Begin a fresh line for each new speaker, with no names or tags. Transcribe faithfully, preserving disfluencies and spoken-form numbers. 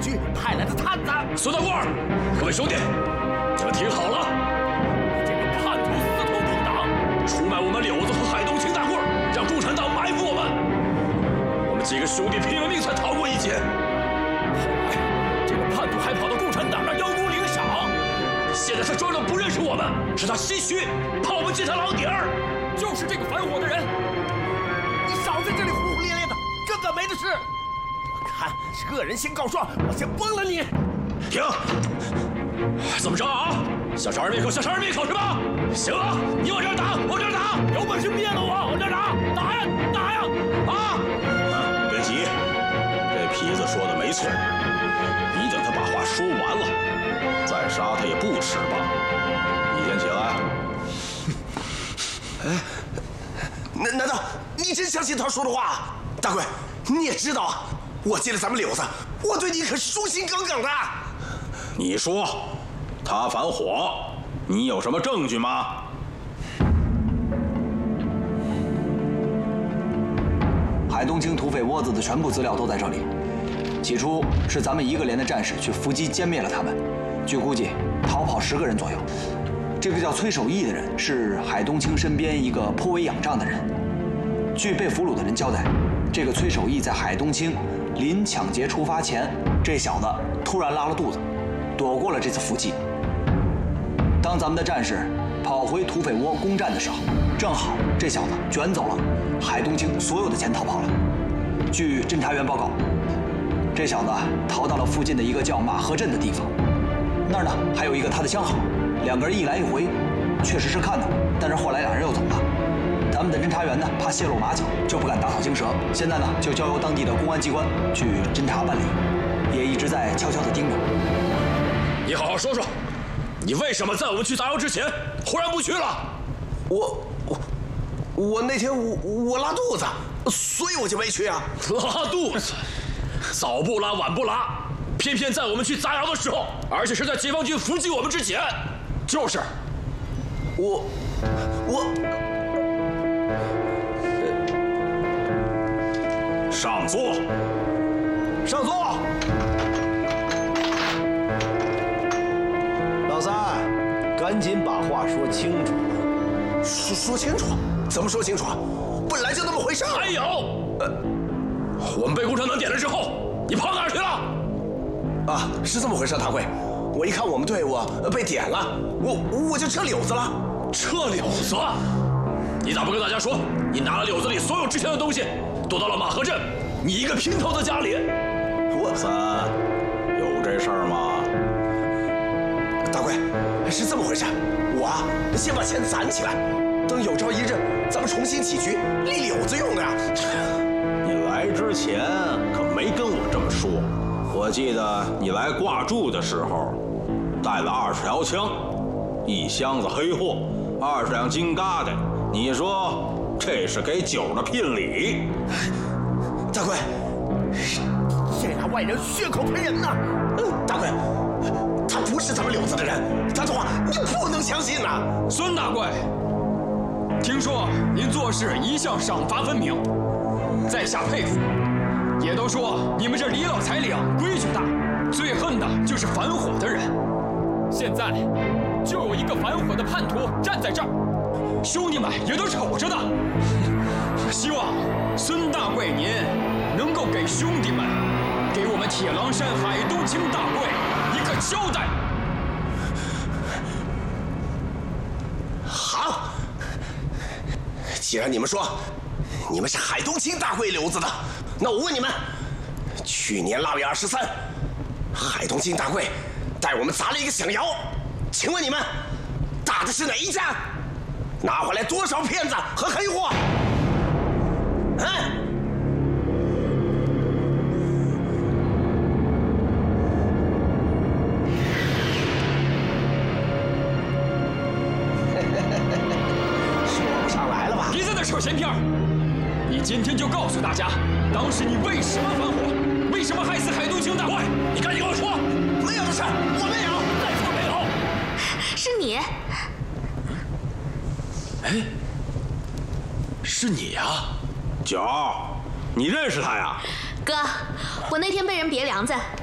局派来的探子。
孙大官，各位兄弟，你们听好了，
这个叛徒私通共党，
出卖我们柳子和海东秦大贵，让共产党埋伏我们。我们几个兄弟拼了命才逃过一劫。
后来，这个叛徒还跑到共产党那邀功领赏。
现在他装作不认识我们，是他心虚，怕我们进他老底儿。
就是这个反火的人，你少在这里胡胡咧咧的，根本没的事。我看是恶人先告状，我先崩了你。
停！怎么着啊？想杀人灭口，想杀人灭口是吧？行啊，你往这儿打，往这儿打，
有本事灭了我，往这儿打，打呀打呀！
啊！别急，这痞子说的没错，你等他把话说完了，再杀他也不迟吧？你先起来。
哎，难难道你真相信他说的话？大贵，你也知道啊，我接了咱们柳子，我对你可是忠心耿耿的。
你说他反火，你有什么证据吗？
海东青土匪窝子的全部资料都在这里。起初是咱们一个连的战士去伏击歼灭了他们，据估计逃跑十个人左右。这个叫崔守义的人是海东青身边一个颇为仰仗的人。据被俘虏的人交代，这个崔守义在海东青临抢劫出发前，这小子突然拉了肚子，躲过了这次伏击。当咱们的战士跑回土匪窝攻占的时候，正好这小子卷走了海东青所有的钱逃跑了。据侦查员报告，这小子逃到了附近的一个叫马河镇的地方，那儿呢还有一个他的相好，两个人一来一回，确实是看到了，但是后来俩人又走了。咱们的侦查员呢，怕泄露马脚，就不敢打草惊蛇。现在呢，就交由当地的公安机关去侦查办理，也一直在悄悄地盯着。
你好好说说，你为什么在我们去杂窑之前忽然不去了？
我我我那天我我拉肚子，所以我就没去啊。
拉肚子，早不拉晚不拉，偏偏在我们去杂窑的时候，而且是在解放军伏击我们之前。就是，
我我。
上座，
上座。
老三，赶紧把话说清楚。
说说清楚？怎么说清楚？本来就那么回事。
还有，呃，我们被共产党点了之后，你跑哪儿去了？
啊，是这么回事，大贵。我一看我们队伍被点了，我我就撤柳子了。
撤柳子？你咋不跟大家说，你拿了柳子里所有值钱的东西，躲到了马河镇你一个姘头的家里？
我
三，有这事儿吗？
大贵，是这么回事。我啊，先把钱攒起来，等有朝一日咱们重新起局，立柳子用的呀。
你来之前可没跟我这么说。我记得你来挂住的时候，带了二十条枪，一箱子黑货，二十两金疙瘩。你说这是给酒的聘礼？
大贵，
这俩外人血口喷人呐！
嗯，大贵，他不是咱们柳子的人，他的话你不能相信呐。
孙大贵，听说您做事一向赏罚分明，在下佩服。也都说你们这李老财领规矩大，最恨的就是反火的人。现在就有一个反火的叛徒站在这儿，兄弟们也都瞅着呢。希望孙大贵您能够给兄弟们，给我们铁狼山海东青大贵一个交代。
好，既然你们说你们是海东青大贵留子的，那我问你们，去年腊月二十三，海东青大贵带我们砸了一个响窑，请问你们打的是哪一家？拿回来多少骗子和黑货？嗯？说不上来了吧？
别在那扯闲篇儿！你今天就告诉大家，当时你为什么反火，为什么害死海东青大贵？你赶紧给我说！
没有的事，我没有，
再说没有。
是你。
哎，是你呀，九儿，你认识他呀？
哥，我那天被人别梁子，